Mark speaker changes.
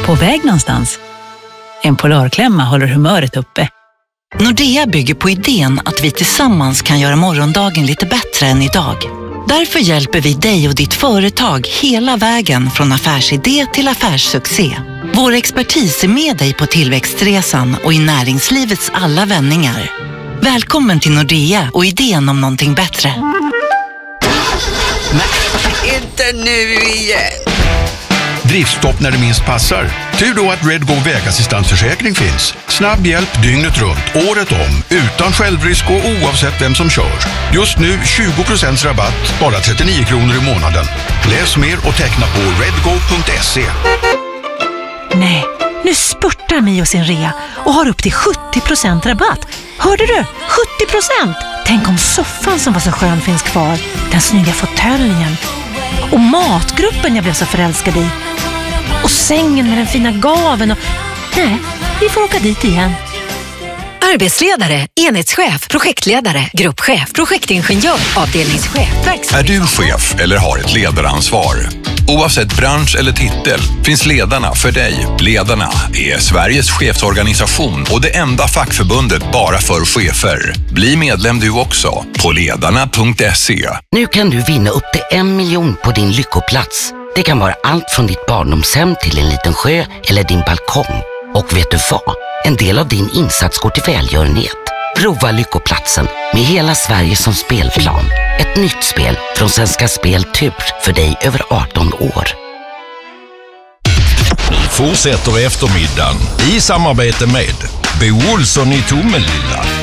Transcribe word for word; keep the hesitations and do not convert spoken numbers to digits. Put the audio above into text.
Speaker 1: På väg någonstans? En Polarklämma håller humöret uppe.
Speaker 2: Nordea bygger på idén att vi tillsammans kan göra morgondagen lite bättre än idag. Därför hjälper vi dig och ditt företag hela vägen från affärsidé till affärssuccé. Vår expertis är med dig på tillväxtresan och i näringslivets alla vändningar. Välkommen till Nordea och idén om någonting bättre.
Speaker 3: Nej, inte nu igen.
Speaker 4: Driftstopp när det minst passar. Tur då att Redgo vägassistansförsäkring finns. Snabb hjälp dygnet runt, året om, utan självrisk och oavsett vem som kör. Just nu tjugo procent rabatt, bara trettionio kronor i månaden. Läs mer och teckna på redgo punkt se.
Speaker 5: Nej, nu spurtar Mio sin rea och har upp till sjuttio procent rabatt. Hörde du? sjuttio procent! Tänk om soffan som var så skön finns kvar. Den snygga fåtöljen. Och matgruppen jag blev så förälskad i. Och sängen med den fina gaven och... Nej, vi får åka dit igen.
Speaker 6: Arbetsledare, enhetschef, projektledare, gruppchef, projektingenjör, avdelningschef, verksamhet.
Speaker 7: Är du chef eller har ett ledaransvar? Oavsett bransch eller titel finns Ledarna för dig. Ledarna är Sveriges chefsorganisation och det enda fackförbundet bara för chefer. Bli medlem du också på ledarna punkt se.
Speaker 8: Nu kan du vinna upp till en miljon på din lyckoplats. Det kan vara allt från ditt barndomshem till en liten sjö eller din balkong. Och vet du vad? En del av din insats går till välgörenhet. Prova lyckoplatsen med hela Sverige som spelplan. Ett nytt spel från Svenska Spel Tur för dig över arton år.
Speaker 9: Fortsätter eftermiddagen i samarbete med Bo Olsson i Tomelilla.